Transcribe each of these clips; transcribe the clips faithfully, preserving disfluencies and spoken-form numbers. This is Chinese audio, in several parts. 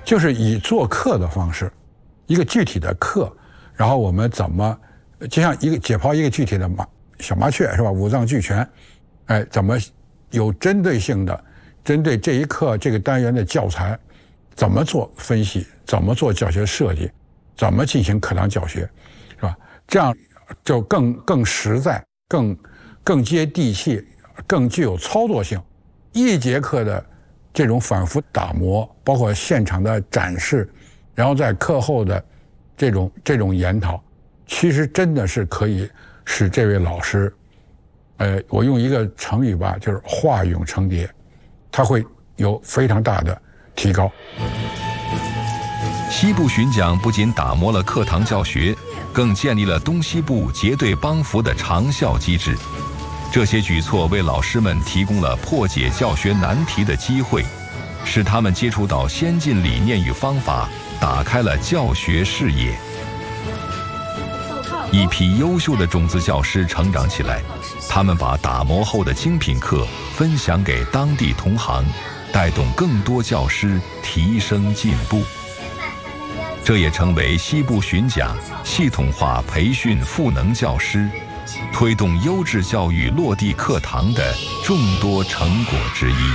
就是以做课的方式，一个具体的课，然后我们怎么，就像一个解剖一个具体的麻小麻雀是吧？五脏俱全，哎，怎么有针对性的，针对这一课这个单元的教材，怎么做分析，怎么做教学设计，怎么进行课堂教学，是吧？这样就更更实在，更更接地气，更具有操作性。一节课的这种反复打磨，包括现场的展示，然后在课后的这种这种研讨，其实真的是可以使这位老师，呃，我用一个成语吧，就是化蛹成蝶，他会有非常大的提高。 西部巡讲不仅打磨了课堂教学，更建立了东西部结对帮扶的长效机制。这些举措为老师们提供了破解教学难题的机会，使他们接触到先进理念与方法，打开了教学视野。一批优秀的种子教师成长起来，他们把打磨后的精品课分享给当地同行，带动更多教师提升进步。这也成为西部巡讲系统化培训赋能教师，推动优质教育落地课堂的众多成果之一。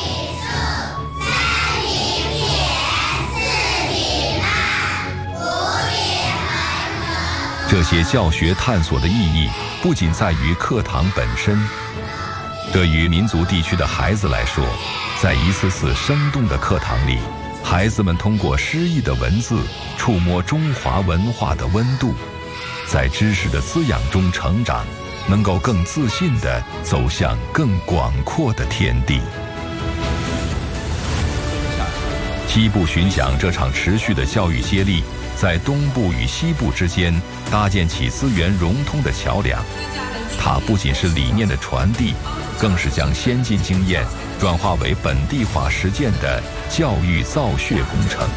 这些教学探索的意义不仅在于课堂本身，对于民族地区的孩子来说，在一次次生动的课堂里，孩子们通过诗意的文字触摸中华文化的温度，在知识的滋养中成长，能够更自信地走向更广阔的天地。西部巡讲这场持续的教育接力，在东部与西部之间搭建起资源融通的桥梁。它不仅是理念的传递，更是将先进经验转化为本地化实践的教育造血工程。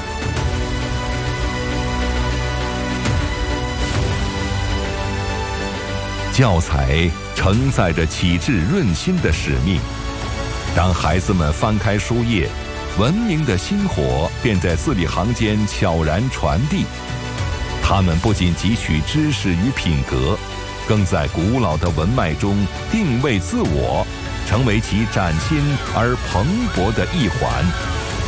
教材承载着启智润心的使命，当孩子们翻开书页，文明的薪火便在字里行间悄然传递。他们不仅汲取知识与品格，更在古老的文脉中定位自我，成为其崭新而蓬勃的一环。